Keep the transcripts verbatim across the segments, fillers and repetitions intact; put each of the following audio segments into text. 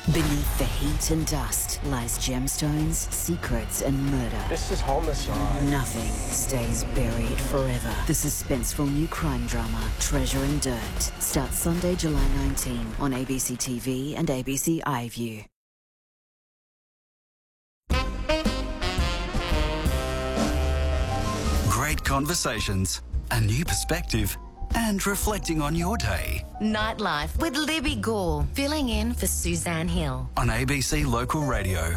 Beneath the heat and dust lies gemstones, secrets and murder. This is homicide. Nothing stays buried forever. The suspenseful new crime drama, Treasure and Dirt, starts Sunday, July nineteenth on A B C T V and A B C iView. Great conversations, a new perspective, and reflecting on your day. Nightlife with Libby Gore, filling in for Suzanne Hill. On A B C Local Radio.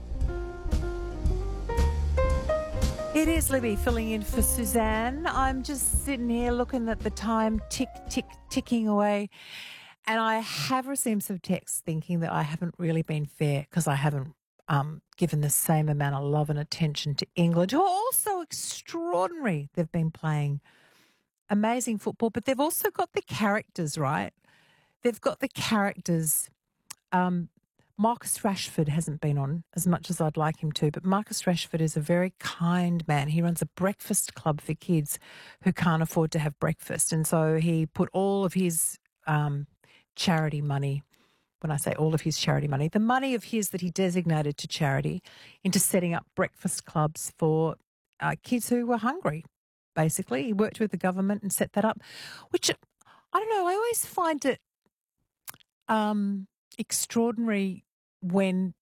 It is Libby filling in for Suzanne. I'm just sitting here looking at the time tick, tick, ticking away. And I have received some texts thinking that I haven't really been fair because I haven't um, given the same amount of love and attention to England, who are also extraordinary. They've been playing amazing football, but they've also got the characters, right? They've got the characters. Um, Marcus Rashford hasn't been on as much as I'd like him to, but Marcus Rashford is a very kind man. He runs a breakfast club for kids who can't afford to have breakfast. And so he put all of his um, charity money, when I say all of his charity money, the money of his that he designated to charity, into setting up breakfast clubs for uh, kids who were hungry. Basically, he worked with the government and set that up, which, I don't know, I always find it um, extraordinary when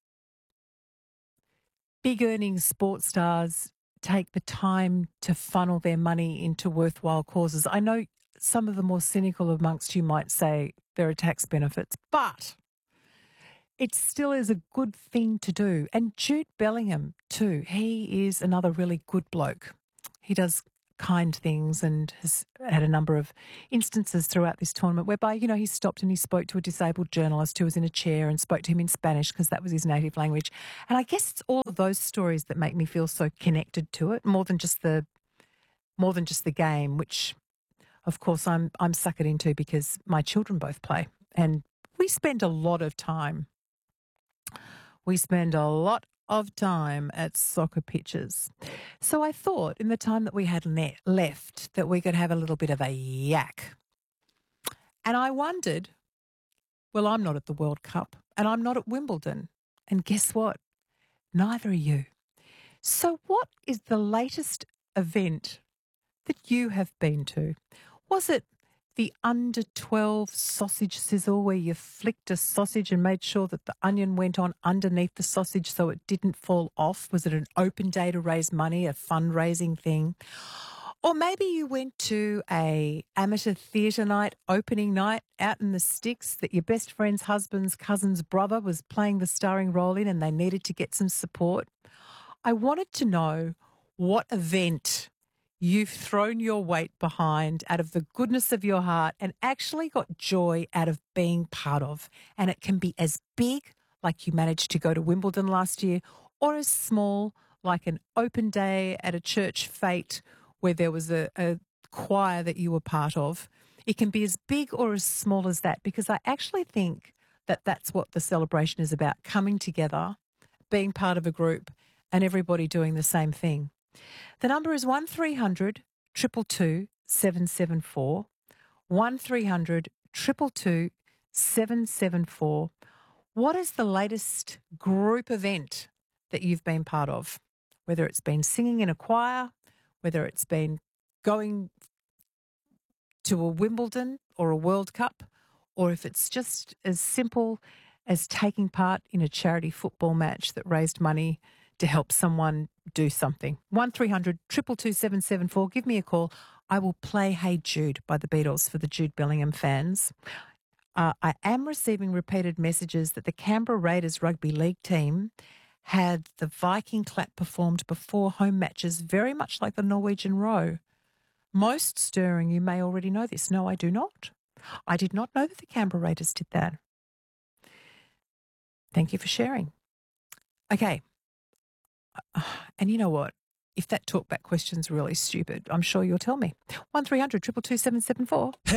big earning sports stars take the time to funnel their money into worthwhile causes. I know some of the more cynical amongst you might say there are tax benefits, but it still is a good thing to do. And Jude Bellingham too, he is another really good bloke. He does kind things and has had a number of instances throughout this tournament whereby, you know, he stopped and he spoke to a disabled journalist who was in a chair and spoke to him in Spanish because that was his native language. And I guess it's all of those stories that make me feel so connected to it, more than just the more than just the game, which of course I'm I'm suckered into because my children both play. And we spend a lot of time. We spend a lot of time at soccer pitches. So I thought in the time that we had ne- left that we could have a little bit of a yak. And I wondered, well, I'm not at the World Cup and I'm not at Wimbledon. And guess what? Neither are you. So what is the latest event that you have been to? Was it the under twelve sausage sizzle where you flicked a sausage and made sure that the onion went on underneath the sausage so it didn't fall off? Was it an open day to raise money, a fundraising thing? Or maybe you went to a amateur theatre night, opening night, out in the sticks that your best friend's husband's cousin's brother was playing the starring role in and they needed to get some support. I wanted to know what event you've thrown your weight behind out of the goodness of your heart and actually got joy out of being part of. And it can be as big, like you managed to go to Wimbledon last year, or as small, like an open day at a church fete where there was a, a choir that you were part of. It can be as big or as small as that, because I actually think that that's what the celebration is about, coming together, being part of a group and everybody doing the same thing. The number is one three hundred, two two two, seven seven four, one three hundred, two two two, seven seven four. What is the latest group event that you've been part of? Whether it's been singing in a choir, whether it's been going to a Wimbledon or a World Cup, or if it's just as simple as taking part in a charity football match that raised money to help someone do something. one three hundred, two two two, seven seven four. Give me a call. I will play Hey Jude by the Beatles for the Jude Bellingham fans. Uh, I am receiving repeated messages that the Canberra Raiders rugby league team had the Viking clap performed before home matches, very much like the Norwegian row. Most stirring, you may already know this. No, I do not. I did not know that the Canberra Raiders did that. Thank you for sharing. Okay. And you know what? If that talkback question's really stupid, I'm sure you'll tell me. one three hundred, two two two, seven seven four.